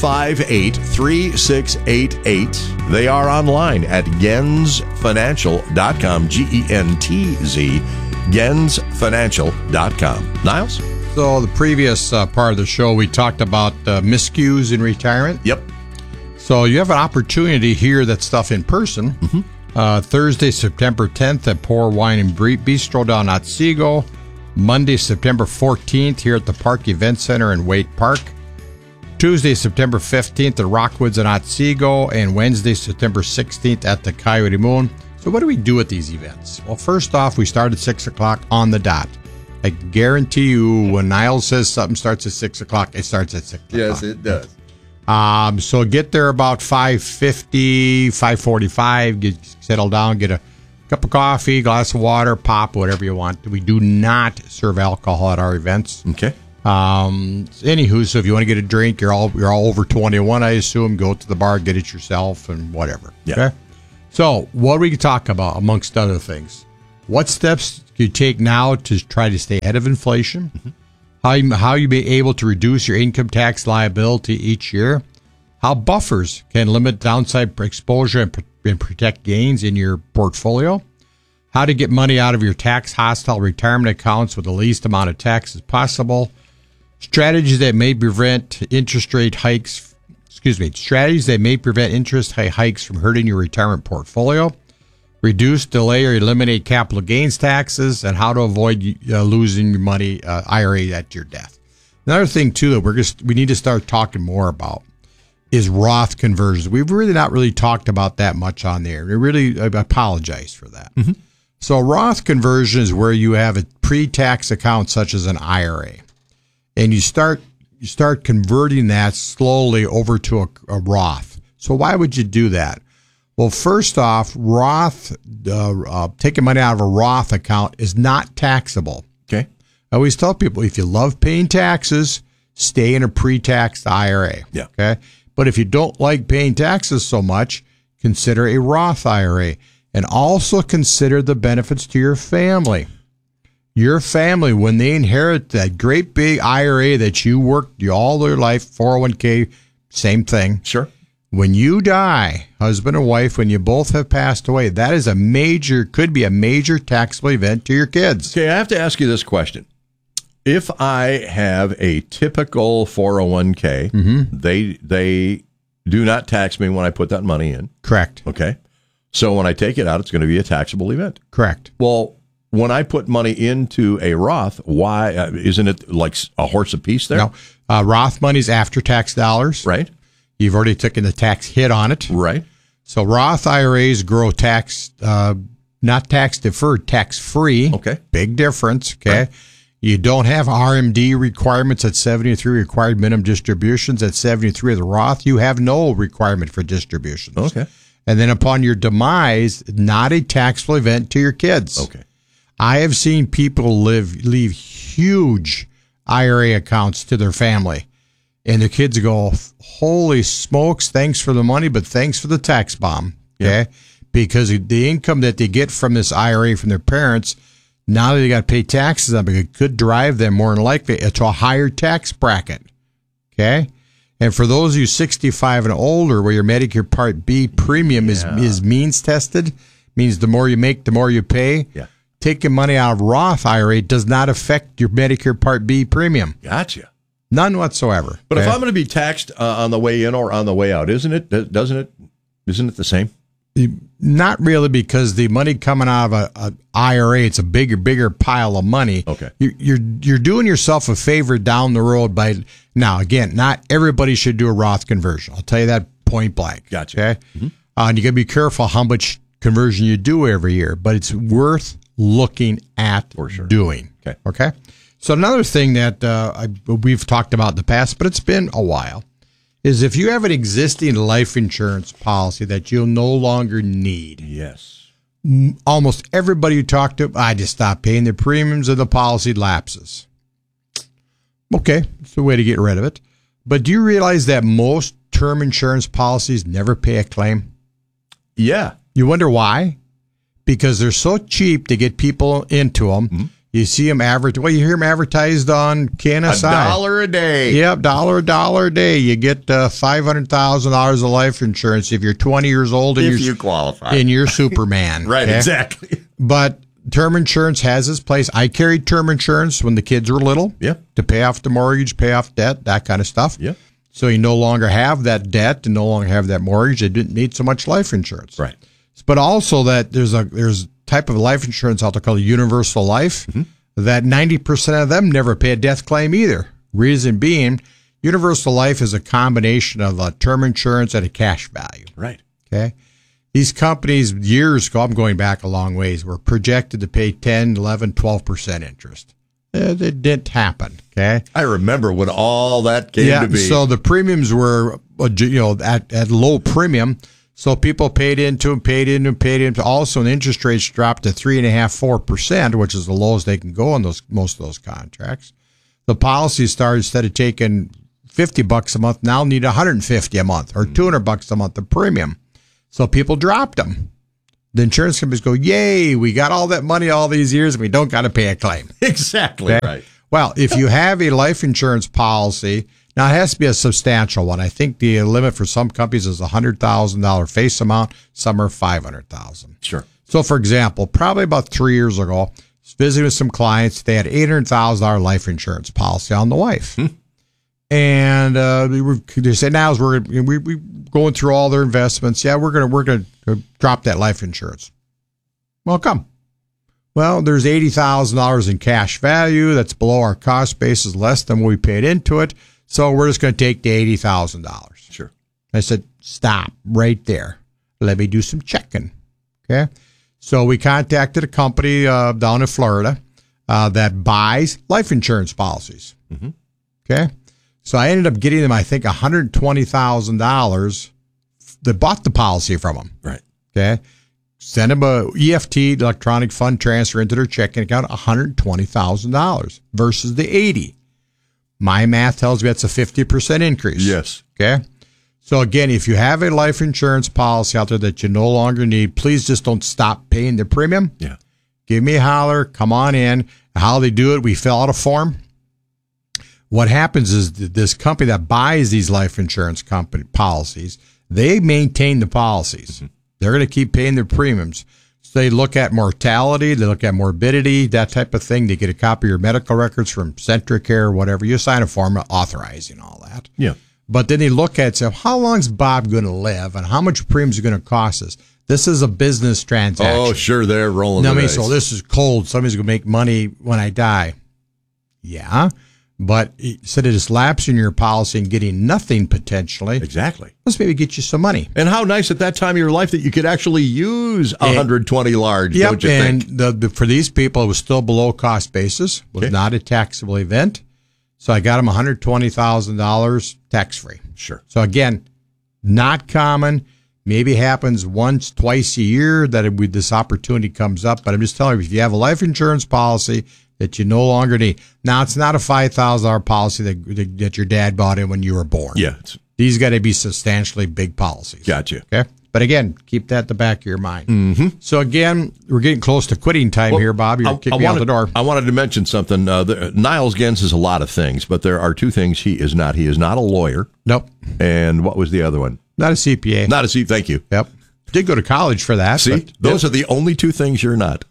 258-3688. They are online at gensfinancial.com, G-E-N-T-Z, gensfinancial.com. Niles?
So the previous part of the show, we talked about miscues in retirement.
Yep.
So you have an opportunity to hear that stuff in person. Mm-hmm. Thursday, September 10th at Pour Wine and Bistro down at Otsego. Monday, September 14th here at the Park Event Center in Waite Park. Tuesday, September 15th at Rockwoods in Otsego, and Wednesday, September 16th at the Coyote Moon. So what do we do at these events? Well, first off, we start at 6 o'clock on the dot. I guarantee you when Niles says something starts at 6 o'clock, it starts at 6 o'clock.
Yes, it does.
So get there about 5:50, 5:45, get settled down, get a cup of coffee, glass of water, pop, whatever you want. We do not serve alcohol at our events.
Okay.
Anywho, so if you want to get a drink, you're all over 21, I assume. Go to the bar, get it yourself, and whatever.
Yeah.
Okay. So what do we talk about amongst other things? What steps do you take now to try to stay ahead of inflation? Mm-hmm. How you be able to reduce your income tax liability each year? How buffers can limit downside exposure and protect gains in your portfolio? How to get money out of your tax hostile retirement accounts with the least amount of tax as possible? Strategies that may prevent interest hikes from hurting your retirement portfolio. Reduce, delay, or eliminate capital gains taxes, and how to avoid losing your money IRA at your death. Another thing too that we need to start talking more about is Roth conversions. We've really not talked about that much on there. I apologize for that. Mm-hmm. So Roth conversion is where you have a pre-tax account such as an IRA, and you start converting that slowly over to a Roth. So why would you do that? Well, first off, Roth, taking money out of a Roth account is not taxable.
Okay.
I always tell people, if you love paying taxes, stay in a pre-taxed IRA.
Yeah.
Okay. But if you don't like paying taxes so much, consider a Roth IRA, and also consider the benefits to your family. Your family, when they inherit that great big IRA that you worked all their life, 401k, same thing.
Sure.
When you die, husband and wife, when you both have passed away, that is could be a major taxable event to your kids.
Okay, I have to ask you this question. If I have a typical 401k,
Mm-hmm.
they do not tax me when I put that money in.
Correct.
Okay. So when I take it out, it's going to be a taxable event.
Correct.
Well, when I put money into a Roth, why isn't it like a horse apiece there?
No. Roth money's after tax dollars.
Right.
You've already taken the tax hit on it.
Right.
So Roth IRAs grow not tax deferred, tax free.
Okay.
Big difference. Okay.
Right.
You don't have RMD requirements at 73, required minimum distributions at 73 of the Roth. You have no requirement for distributions.
Okay.
And then upon your demise, not a taxable event to your kids.
Okay.
I have seen people leave huge IRA accounts to their family. And the kids go, holy smokes, thanks for the money, but thanks for the tax bomb. Okay.
Yeah.
Because the income that they get from this IRA from their parents, now that they got to pay taxes on it, could drive them more than likely to a higher tax bracket. Okay. And for those of you 65 and older, where your Medicare Part B premium is means tested, means the more you make, the more you pay.
Yeah.
Taking money out of Roth IRA does not affect your Medicare Part B premium.
Gotcha.
None whatsoever.
But if I'm going to be taxed on the way in or on the way out, isn't it the same?
Not really, because the money coming out of a IRA, it's a bigger pile of money.
Okay.
You're doing yourself a favor down the road by now. Again, not everybody should do a Roth conversion. I'll tell you that point blank.
Gotcha.
Okay.
Mm-hmm.
And you got to be careful how much conversion you do every year, but it's worth looking at
for sure.
Doing.
Okay.
Okay. So another thing that we've talked about in the past, but it's been a while, is if you have an existing life insurance policy that you'll no longer need.
Yes.
Almost everybody you talk to, I just stopped paying the premiums or the policy lapses. Okay, it's a way to get rid of it. But do you realize that most term insurance policies never pay a claim?
Yeah.
You wonder why? Because they're so cheap to get people into them. Mm-hmm. You see them you hear them advertised on KNSI.
$1 a day.
Yep, $1 a day. You get $500,000 of life insurance if you're 20 years old and
if you qualify.
And you're Superman.
Right,
okay?
Exactly.
But term insurance has its place. I carried term insurance when the kids were little.
Yeah.
To pay off the mortgage, pay off debt, that kind of stuff.
Yeah.
So you no longer have that debt and no longer have that mortgage. They didn't need so much life insurance.
Right.
But also that there's a type of life insurance out there called universal life, mm-hmm. that 90% of them never pay a death claim either. Reason being, Universal life is a combination of a term insurance and a cash value.
Right.
Okay. These companies, years ago, I'm going back a long ways, were projected to pay 10, 11, 12% interest. It didn't happen. Okay.
I remember when all that came to be.
So the premiums were, at low premium. So people paid into. Also, the interest rates dropped to 3.5%, 4%, which is the lowest they can go on most of those contracts. The policy started, instead of taking $50 a month, now need $150 a month or $200 a month of premium. So people dropped them. The insurance companies go, yay, we got all that money all these years and we don't got to pay a claim.
Exactly right.
Well, if you have a life insurance policy, now it has to be a substantial one. I think the limit for some companies is $100,000 face amount. Some are $500,000.
Sure.
So, for example, probably about 3 years ago, I was visiting with some clients. They had $800,000 life insurance policy on the wife. And they said, now as we're going through all their investments, we're going to drop that life insurance. Well, come. Well, there's $80,000 in cash value. That's below our cost basis, less than what we paid into it. So we're just going to take the $80,000.
Sure.
I said, stop right there. Let me do some checking. Okay. So we contacted a company down in Florida that buys life insurance policies.
Mm-hmm.
Okay. So I ended up getting them, I think, $120,000 that bought the policy from them.
Right.
Okay. Send them a EFT, electronic fund transfer, into their checking account, $120,000 versus the $80,000. My math tells me that's a 50% increase.
Yes.
Okay. So again, if you have a life insurance policy out there that you no longer need, please just don't stop paying the premium.
Yeah.
Give me a holler. Come on in. How they do it, we fill out a form. What happens is this company that buys these life insurance company policies, they maintain the policies. Mm-hmm. They're going to keep paying their premiums. So they look at mortality, they look at morbidity, that type of thing. They get a copy of your medical records from Centricare, whatever. You sign a form authorizing all that.
Yeah.
But then they look at, say, how long is Bob going to live and how much premiums are going to cost us? This is a business transaction.
Oh, sure, they're rolling the dice.
So this is cold. Somebody's going to make money when I die. Yeah. But instead of just lapsing your policy and getting nothing potentially.
Exactly.
Let's maybe get you some money.
And how nice at that time of your life that you could actually use 120 large, don't you think?
And for these people, it was still below cost basis. It was not a taxable event. So I got them $120,000 tax-free.
Sure.
So again, not common. Maybe happens once, twice a year that this opportunity comes up. But I'm just telling you, if you have a life insurance policy that you no longer need. Now, it's not a $5,000 policy that your dad bought in when you were born.
Yeah.
These got to be substantially big policies.
Gotcha.
Okay. But again, keep that at the back of your mind.
Mm-hmm.
So again, we're getting close to quitting time here, Bob. You're kicking me out the door.
I wanted to mention something. Niles Gens is a lot of things, but there are two things he is not. He is not a lawyer.
Nope.
And what was the other one?
Not a CPA.
Not a CPA. Thank you.
Yep. Did go to college for that.
See, those are the only two things you're not.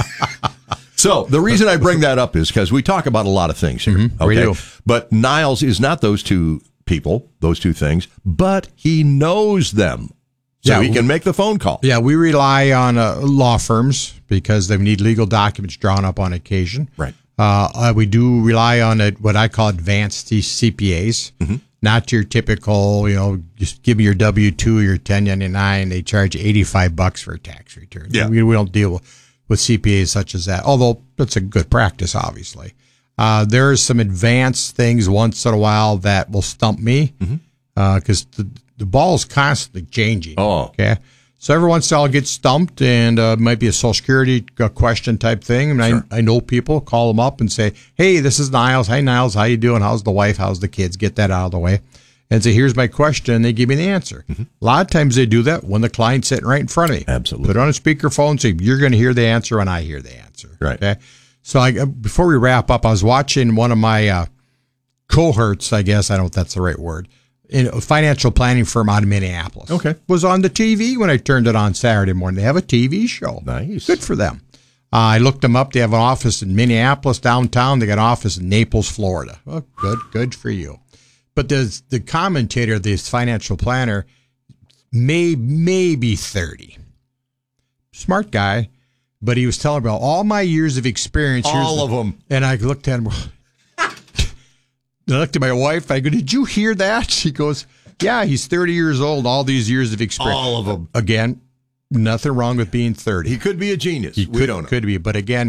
So the reason I bring that up is because we talk about a lot of things here.
Mm-hmm.
Okay.
We do.
But Niles is not those two people, those two things, but he knows them. So he can make the phone call.
Yeah, we rely on law firms because they need legal documents drawn up on occasion.
Right.
We do rely on what I call advanced CPAs, not your typical, just give me your W-2 or your 1099. They charge $85 for a tax return.
Yeah.
We don't deal with CPAs such as that, although that's a good practice, obviously. There's some advanced things once in a while that will stump me because the ball's constantly changing.
Oh.
Okay. So every once in a while I'll get stumped and it might be a Social Security question type thing. And
Sure.
I know people, call them up and say, hey, this is Niles. Hi, Niles. How you doing? How's the wife? How's the kids? Get that out of the way. And say, here's my question. And they give me the answer. A lot of times they do that when the client's sitting right in front of me.
Absolutely.
Put it on a speakerphone. Say, you're going to hear the answer when I hear the answer.
Right.
Okay. So before we wrap up, I was watching one of my cohorts, I guess. I don't know if that's the right word. In a financial planning firm out of Minneapolis.
Okay.
Was on the TV when I turned it on Saturday morning. They have a TV show.
Nice.
Good for them. I looked them up. They have an office in Minneapolis downtown. They got an office in Naples, Florida. Oh, good for you. But the commentator, this financial planner, may be 30. Smart guy, but he was telling about all my years of experience.
All of them.
And I looked at him. looked at my wife. I go, did you hear that? She goes, yeah, he's 30 years old, all these years of experience.
All of them.
Again, nothing wrong with being 30.
He could be a genius. We don't know.
Could be. But again,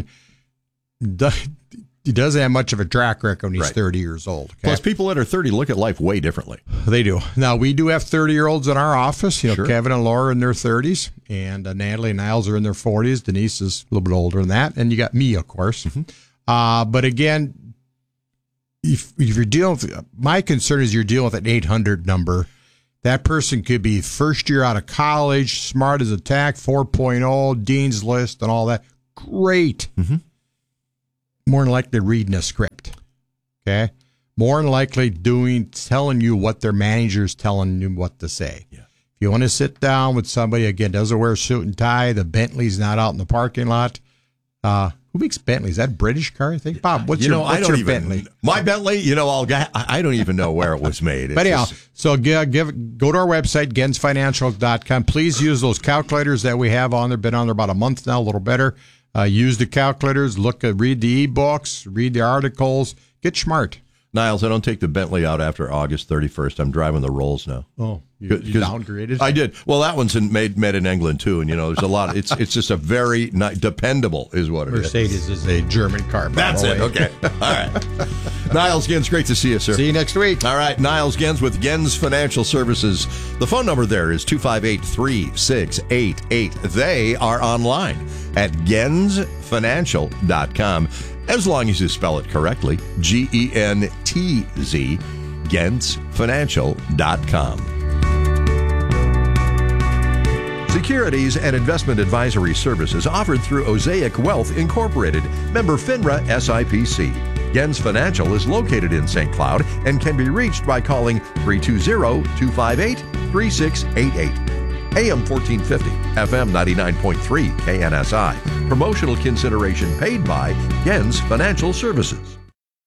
he doesn't have much of a track record when he's 30 years old. Okay?
Plus, people that are 30 look at life way differently.
They do. Now, we do have 30-year-olds in our office. You know, Kevin and Laura are in their 30s, and Natalie and Niles are in their 40s. Denise is a little bit older than that. And you got me, of course. Mm-hmm. But again, if you're dealing with, my concern is you're dealing with an 800 number. That person could be first year out of college, smart as a tack, 4.0, Dean's List, and all that. Great.
Mm-hmm.
More than likely reading a script. Okay? More than likely telling you what their manager's telling you what to say.
Yeah.
If you want to sit down with somebody, again, doesn't wear a suit and tie, the Bentley's not out in the parking lot. Who makes Bentley? Is that a British car, I think? Bob, what's your Bentley?
My Bentley, I don't even know where it was made.
But anyhow, so go to our website, gensfinancial.com. Please use those calculators that we have on there. Been on there about a month now, a little better. Use the calculators, read the e-books, read the articles, get smart.
Niles, I don't take the Bentley out after August 31st. I'm driving the Rolls now.
Oh, you downgraded?
I did. Well, that one's made in England, too. And, there's a lot. It's just a very dependable is what it is.
Mercedes is a German car.
That's it. Okay. All right. Niles Gens, great to see you, sir.
See you next week.
All right. Niles Gens with Gens Financial Services. The phone number there is 258-3688. They are online at gensfinancial.com. As long as you spell it correctly, GENTZ, GensFinancial.com. Securities and investment advisory services offered through Osaic Wealth Incorporated, member FINRA SIPC. Gens Financial is located in St. Cloud and can be reached by calling 320-258-3688. AM 1450, FM 99.3 KNSI. Promotional consideration paid by Gens Financial Services.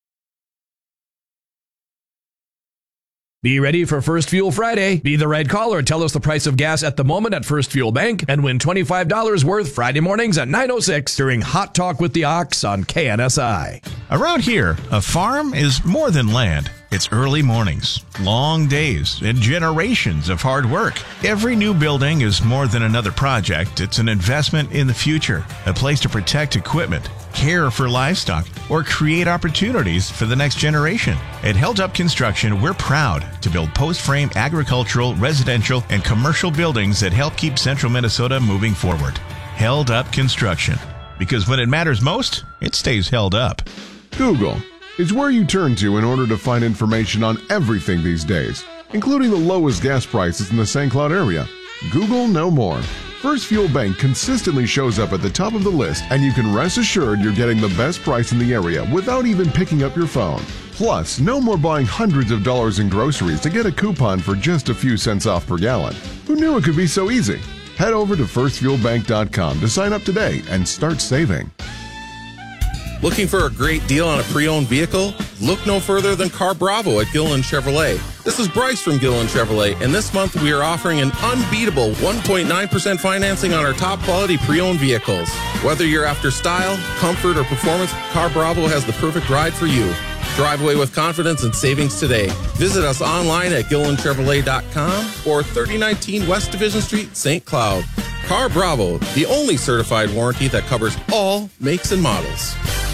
Be ready for First Fuel Friday. Be the right caller and tell us the price of gas at the moment at First Fuel Bank and win $25 worth Friday mornings at 9:06 during Hot Talk with the Ox on KNSI.
Around here, a farm is more than land. It's early mornings, long days, and generations of hard work. Every new building is more than another project. It's an investment in the future, a place to protect equipment, care for livestock, or create opportunities for the next generation. At Held Up Construction, we're proud to build post-frame agricultural, residential, and commercial buildings that help keep central Minnesota moving forward. Held Up Construction. Because when it matters most, it stays held up.
Google is where you turn to in order to find information on everything these days, including the lowest gas prices in the St. Cloud area. Google no more. First Fuel Bank consistently shows up at the top of the list, and you can rest assured you're getting the best price in the area without even picking up your phone. Plus, no more buying hundreds of dollars in groceries to get a coupon for just a few cents off per gallon. Who knew it could be so easy? Head over to firstfuelbank.com to sign up today and start saving.
Looking for a great deal on a pre-owned vehicle? Look no further than Car Bravo at Gilliland Chevrolet. This is Bryce from Gilliland Chevrolet, and this month we are offering an unbeatable 1.9% financing on our top quality pre-owned vehicles. Whether you're after style, comfort, or performance, Car Bravo has the perfect ride for you. Drive away with confidence and savings today. Visit us online at GillilandChevrolet.com or 3019 West Division Street, St. Cloud. Car Bravo, the only certified warranty that covers all makes and models.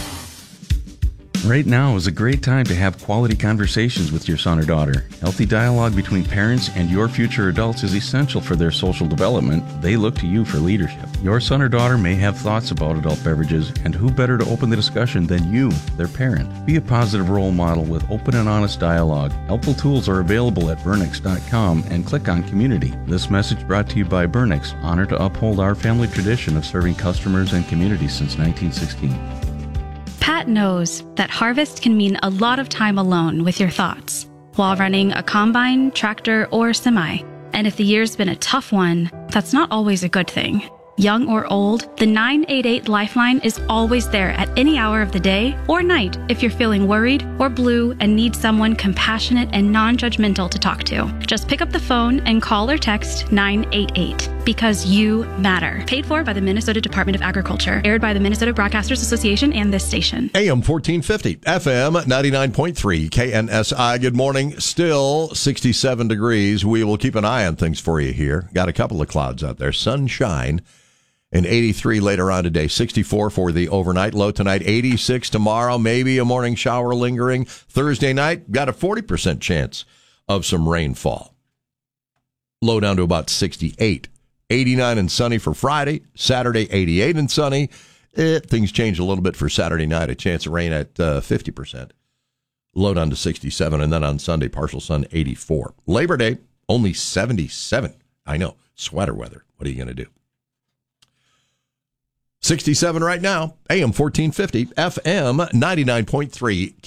Right now is a great time to have quality conversations with your son or daughter. Healthy dialogue between parents and your future adults is essential for their social development. They look to you for leadership. Your son or daughter may have thoughts about adult beverages, and who better to open the discussion than you, their parent? Be a positive role model with open and honest dialogue. Helpful tools are available at Burnix.com and click on Community. This message brought to you by Burnix, honored to uphold our family tradition of serving customers and communities since 1916.
Pat knows that harvest can mean a lot of time alone with your thoughts while running a combine, tractor, or semi. And if the year's been a tough one, that's not always a good thing. Young or old, the 988 Lifeline is always there at any hour of the day or night if you're feeling worried or blue and need someone compassionate and non-judgmental to talk to. Just pick up the phone and call or text 988. because you matter. Paid for by the Minnesota Department of Agriculture. Aired by the Minnesota Broadcasters Association and this station.
AM 1450, FM 99.3, KNSI. Good morning. Still 67 degrees. We will keep an eye on things for you here. Got a couple of clouds out there. Sunshine. And 83 later on today. 64 for the overnight. Low tonight. 86 tomorrow. Maybe a morning shower lingering. Thursday night, got a 40% chance of some rainfall. Low down to about 68. 89 and sunny for Friday. Saturday, 88 and sunny. Things change a little bit for Saturday night. A chance of rain at 50%. Low down to 67. And then on Sunday, partial sun, 84. Labor Day, only 77. I know. Sweater weather. What are you going to do? 67 right now. AM 1450, FM 99.3.